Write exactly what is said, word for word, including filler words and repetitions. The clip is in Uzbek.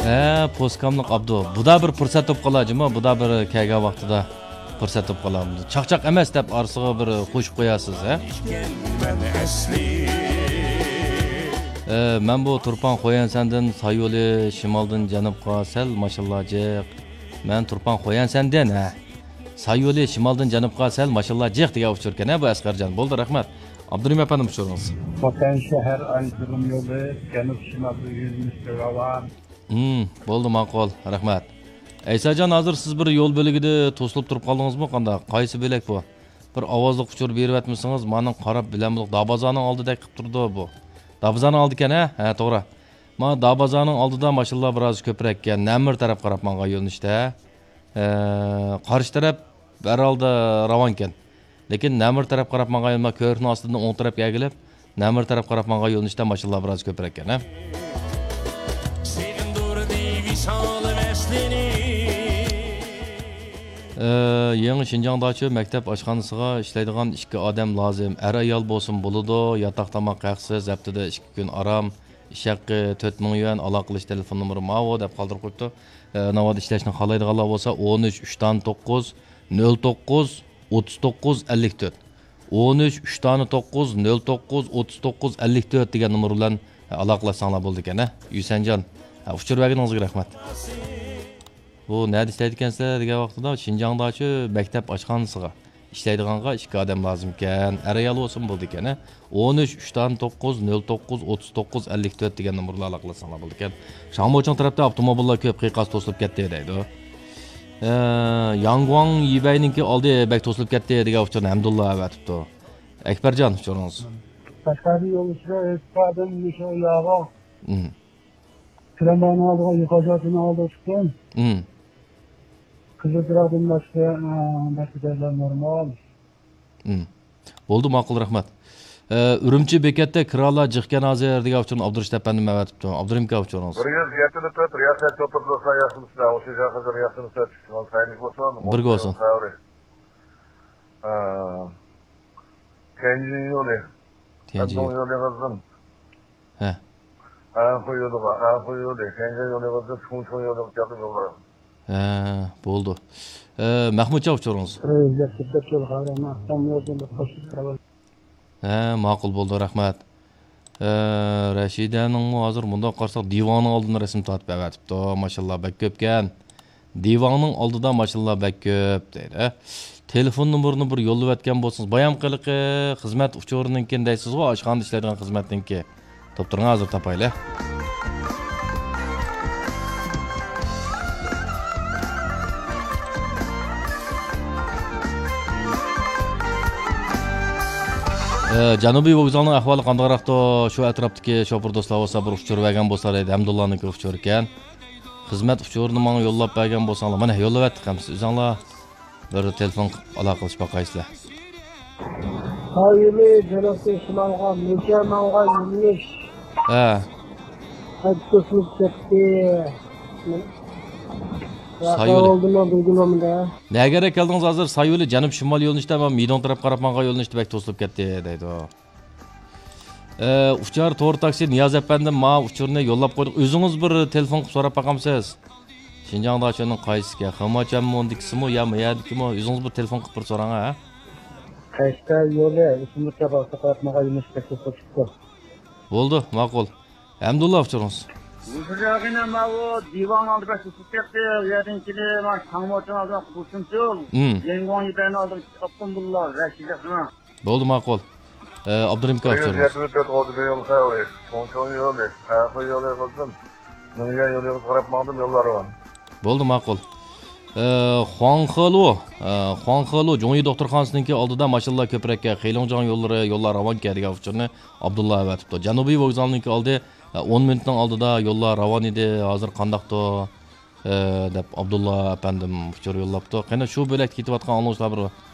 He, poskamlık Abdu. Bu da bir fırsat top qalajımı, bu da bir kelgan vaqtida fırsat top qalamdı. Çaqçaq emas deb arsiga bir qo'shib qo'yasiz, he? E, men bu Turpan qo'yan sendan Sayoli shimoldan janubga sal mashallah jiq. Men Turpan qo'yan sendan, ha. Sayoli shimoldan janubga sal mashallah jiq degan uchurkan, ha bu Asqarjon. Bo'ldi, rahmat. Abdurim efendim uçurunuz. Vatan şehir Aydırım yolu, Janub Şimalda yürümüştür var. Hmm, bo'ldi, ma'qul, rahmat. Aysajon, hozir siz bir yo'l bo'ligida to'silib turib qoldingizmi? Qanday? Qaysi bo'lak bu? Bir ovozli quchur berib atmisiz? Meni qarab bilan bu Dabazaning oldida qilib turdi bu. Dabazaning oldi ekan, ha? Ha, to'g'ri. Mana Dabazaning oldida mashallah biroz ko'proq ekan. Namir taraf qarab menga yo'lnishda. E, qarshi taraf baralda ravon ekan. Lekin Namir taraf qarab menga yo'lma ko'rning ostidan o'ng tarafga egilib, Namir taraf qarab menga yo'lnishda mashallah biroz ko'proq ekan, ha? Ee, yangi Şinjandachi maktab oshxonasiga ishlaydigan ikki odam lozim. Er ayol bo'lsin bo'ladi, yotoq tomoq haqsiz, haftada ikki kun aram, ish haqi to'rt ming yuan, aloqalash telefon nomeri mavo deb qoldirib qo'yibdi. Ee, navoda ishlashni xohlaydiganlar bo'lsa o'n uch uch to'qqiz nol to'qqiz o'ttiz to'qqiz ellik to'rt. o'n uch uch to'qqiz nol to'qqiz o'ttiz to'qqiz ellik to'rt degan nomer bilan aloqalashsanglar bo'ldi ekan, ha? Yusanjon, uchur berganingizga rahmat. Bu nerede işleydikense degan vaqtida Şinjandachi maktab oshxonasiga ishlaydiganga ikki odam lozim ekan. Er ayol bo'lsin bo'ldi ekan, ha? o'n uch uch to'qqiz nol to'qqiz o'ttiz to'qqiz ellik to'rt degan nomerga aloqalasanglar bo'ldi ekan. Shangmochang tarafda avtomobillar ko'p qiyoqas to'silib ketdi deydi. Ee, Yangwang Yibayninki oldi bak to'silib ketdi degan uchurni Hamdullo avatibdi. Akbarjon uchuringiz. Tashqari yo'l ustida etpadim o'sha yog'i. Hmm. Tramvayni oldiga yuqojotini oldi chiqqan. Hmm. Kızıldırak'ın başka başkalarla normal. Hmm. Oldu, ma'qul, rahmat. Ee, Ürümçi bekatda kiralar jiqgan hozir degan uchun Abdurashid efendim avatibdi. Abdurim aka uchuringiz. bir yuz yetmish to'rt riyosat o'tirsa yaxshisi, o'sha joyga riyosatni so'tishgan saylik bo'lsin. Birga bo'lsin. Ha. Kenji yo'li. Kenji yo'li qizim. Ha. Ha, qo'yildi, ha, qo'yildi. Kenji yo'li qizim, Chunchon yo'li qizim yo'llar. Ha, bo'ldi. Ee, Mahmudjon uchuringiz. Ha, ma'qul bo'ldi, rahmat. Ee, Rashidaning hozir bunda qarsak divoning oldida rasm tortib avatibdi. Mashallah bak ko'pkan. Divoning oldida mashallah bak ko'p deydi. Telefon nomerini bir yo'llab atgan bo'lsangiz, bayam qiliqi xizmat uchurininkin deysiz-ku, oshxonada ishlaydigan xizmatninki. Toptiring, hozir topaylar. Janubiy vokzalning ahvoli qandayroqda? Shu atrofdagi shofir do'stlar bo'lsa bir uchur bergan bo'lsa edi, Hamdullohning uchur ekan. Xizmat uchurini menga yo'llab bergan bo'lsanglar, mana yo'llab atdik ham siz o'zinglar bir telefon aloqa qilish baqaysizlar. Hayırlı Cenab-ı İsmail'a mükemmel'a yürüyüş. Ha. Hadi to'silib ketdi. Sayoli. Nega keldingiz hozir? Sayoli janub shimol yo'lnishda men Midon taraf qarab menga yo'lnishda bak to'silib ketdi deydi. Ee, uchar to'g'ri taksi Niyoz efendim ma uchurni yo'llab qo'ydik. O'zingiz bir telefon qilib so'rab baqamsiz. Şinjandachining qaysisiga? Xamacham mondikisimi yo'qmi, yo'qmi? O'zingiz bir telefon qilib bir so'rang, ha? Qaysi yo'li? O'zimizga borsa qatnaga yo'nalishga chiqdi. Bo'ldi, ma'qul. Hamdulloh uchuringiz. Bugüne mavu divan aldı başı sıkıntı yerden kili mas Xamacham aldı kursuntu. Yengwan yiben aldı kaptım bunlar Rashidasına. Bo'ldi, ma'qul. Ee, Abdurim aka uchuringiz. yetmish to'rt oldi yo'l sayli. Chunchon yo'li. Ha, yo'li qildim. Menga yo'lga qarab maqdim yo'llari bor. Bo'ldi, ma'qul. Ee, Xuanxelu, Xuanxelu Jonyi doktorxonasininki oldida mashallah ko'prakka Xeylongjon yo'llari, yo'llar ravon degan uchurni Abdullo avatibdi. Janubiy vokzalninki oldi o'n minutning oldida yo'llar ravon edi. Hozir qandaqdi deb Abdullo efendim uchur yo'llabdi. Qani shu bo'lak ketayotgan anonslar bir